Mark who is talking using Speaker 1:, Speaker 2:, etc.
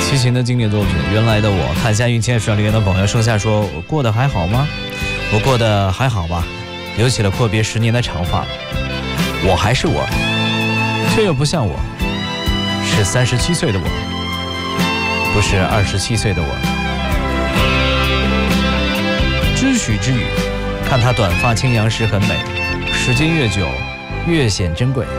Speaker 1: 齐秦的经典作品《原来的我》。看一下运气顺利的朋友，盛夏说：“我过得还好吗？我过得还好吧，留起了阔别10年的长发，我还是我，却又不像我，是37岁的我，不是27岁的我。”知许之语，看她短发轻扬时很美，时间越久越显珍贵。